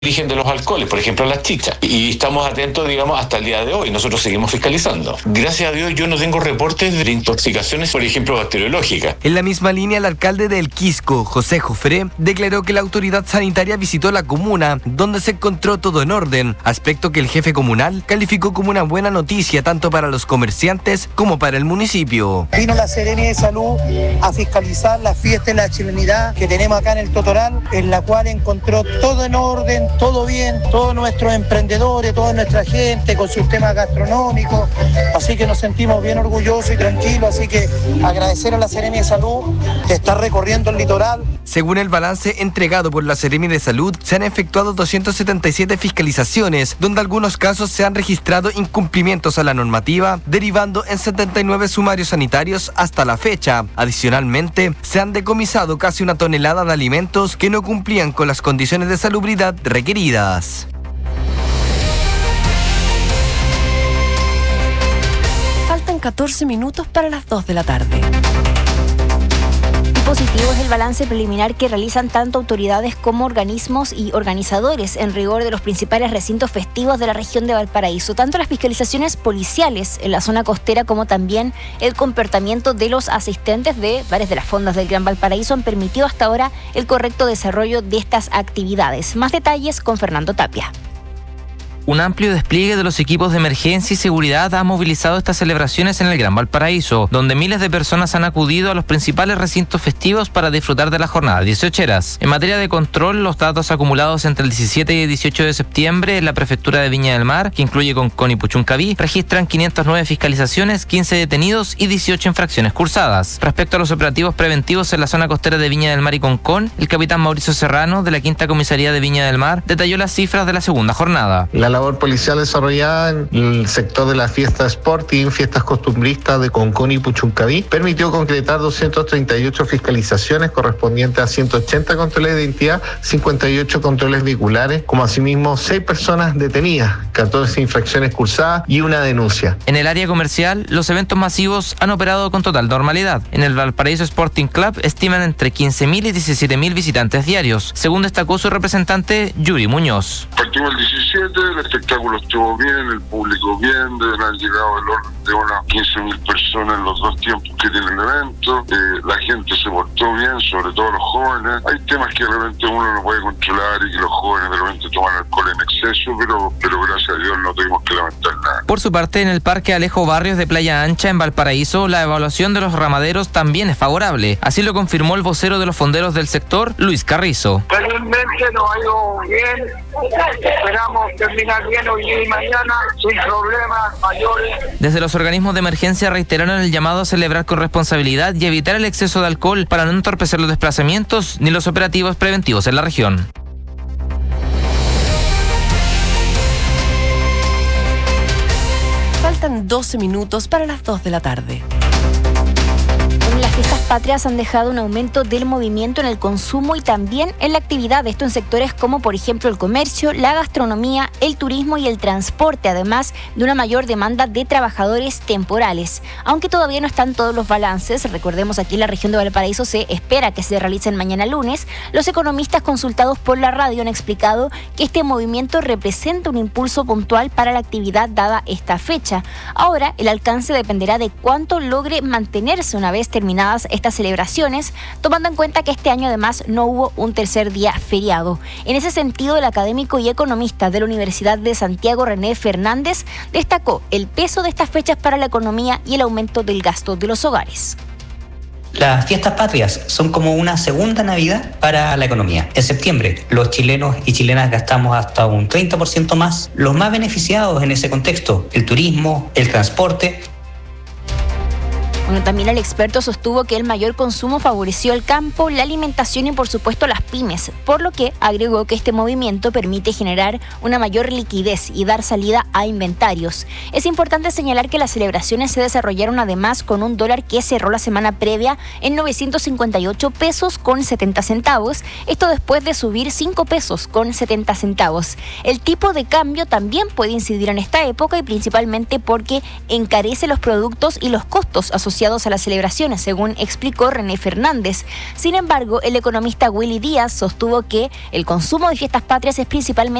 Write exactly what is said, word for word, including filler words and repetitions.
origen de los alcoholes, por ejemplo las chichas, y estamos atentos, digamos, hasta el día de hoy. Nosotros seguimos fiscalizando. Gracias a Dios yo no tengo reportes de intoxicaciones, por ejemplo, bacteriológicas. En la misma línea, el alcalde de El Quisco, José Jofré, declaró que la autoridad sanitaria visitó la comuna, donde se encontró todo en orden, aspecto que el jefe comunal calificó como una buena noticia tanto para los comerciantes como para el municipio. Vino la Serenia de Salud a fiscalizar la fiesta de la chilenidad que tenemos acá en el Totoral, en la cual encontró todo en orden, todo bien, todos nuestros emprendedores, toda nuestra gente con sus temas gastronómicos, así que nos sentimos bien orgullosos y tranquilos, así que agradecer a la Serenia de Salud que está recorriendo el litoral. Según el balance entregado por la Serenia de Salud, se han efectuado doscientas setenta y siete fiscalizaciones, donde algunos casos se han registrado incumplimientos a la normativa, derivando en setenta y nueve sumarios sanitarios hasta la fecha. Adicionalmente, se han decomisado casi una tonelada de alimentos que no cumplían con las condiciones de salubridad requeridas. Faltan catorce minutos para las dos de la tarde. Positivo es el balance preliminar que realizan tanto autoridades como organismos y organizadores en rigor de los principales recintos festivos de la región de Valparaíso. Tanto las fiscalizaciones policiales en la zona costera como también el comportamiento de los asistentes de varias de las fondas del Gran Valparaíso han permitido hasta ahora el correcto desarrollo de estas actividades. Más detalles con Fernando Tapia. Un amplio despliegue de los equipos de emergencia y seguridad ha movilizado estas celebraciones en el Gran Valparaíso, donde miles de personas han acudido a los principales recintos festivos para disfrutar de la jornada dieciocheras. En materia de control, los datos acumulados entre el diecisiete y el dieciocho de septiembre en la prefectura de Viña del Mar, que incluye Concón y Puchuncaví, registran quinientas nueve fiscalizaciones, quince detenidos y dieciocho infracciones cursadas. Respecto a los operativos preventivos en la zona costera de Viña del Mar y Concón, el capitán Mauricio Serrano, de la Quinta Comisaría de Viña del Mar, detalló las cifras de la segunda jornada. La labor policial desarrollada en el sector de la fiesta Sporting, fiestas costumbristas de Concón y Puchuncaví, permitió concretar doscientas treinta y ocho fiscalizaciones correspondientes a ciento ochenta controles de identidad, cincuenta y ocho controles vehiculares, como asimismo seis personas detenidas, catorce infracciones cursadas y una denuncia. En el área comercial, los eventos masivos han operado con total normalidad. En el Valparaíso Sporting Club estiman entre quince mil y diecisiete mil visitantes diarios, según destacó su representante Yuri Muñoz. Partimos el diecisiete, el espectáculo estuvo bien, el público bien, deben haber llegado el orden de unas quince mil personas en los dos tiempos que tiene el evento. Eh, la gente se portó bien, sobre todo los jóvenes. Hay temas que de repente uno no puede controlar y que los jóvenes de repente toman alcohol en exceso, pero, pero gracias a Dios no tuvimos que lamentar nada. Por su parte, en el Parque Alejo Barrios de Playa Ancha, en Valparaíso, la evaluación de los ramaderos también es favorable. Así lo confirmó el vocero de los fonderos del sector, Luis Carrizo. Realmente nos ha ido bien, esperamos terminar bien hoy y mañana sin problemas mayores. Desde los organismos de emergencia reiteraron el llamado a celebrar con responsabilidad y evitar el exceso de alcohol para no entorpecer los desplazamientos ni los operativos preventivos en la región. Faltan doce minutos para las dos de la tarde. Las fiestas patrias han dejado un aumento del movimiento en el consumo y también en la actividad, esto en sectores como por ejemplo el comercio, la gastronomía, el turismo y el transporte, además de una mayor demanda de trabajadores temporales. Aunque todavía no están todos los balances, recordemos aquí en la región de Valparaíso se espera que se realicen mañana lunes, los economistas consultados por la radio han explicado que este movimiento representa un impulso puntual para la actividad dada esta fecha. Ahora, el alcance dependerá de cuánto logre mantenerse una vez terminadas estas celebraciones, tomando en cuenta que este año además no hubo un tercer día feriado. En ese sentido, el académico y economista de la Universidad de Santiago, René Fernández, destacó el peso de estas fechas para la economía y el aumento del gasto de los hogares. Las fiestas patrias son como una segunda Navidad para la economía. En septiembre, los chilenos y chilenas gastamos hasta un treinta por ciento más. Los más beneficiados en ese contexto, el turismo, el transporte. Bueno, también el experto sostuvo que el mayor consumo favoreció el campo, la alimentación y por supuesto las pymes, por lo que agregó que este movimiento permite generar una mayor liquidez y dar salida a inventarios. Es importante señalar que las celebraciones se desarrollaron además con un dólar que cerró la semana previa en novecientos cincuenta y ocho pesos con setenta centavos, esto después de subir cinco pesos con setenta centavos. El tipo de cambio también puede incidir en esta época y principalmente porque encarece los productos y los costos asociados asociados a las celebraciones, según explicó René Fernández. Sin embargo, el economista Willy Díaz sostuvo que el consumo de fiestas patrias es principalmente